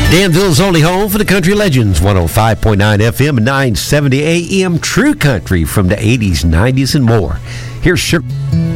Danville's only home for the country legends, 105.9 FM and 970 AM. True country from the 80s, 90s, and more. Here's Sugar.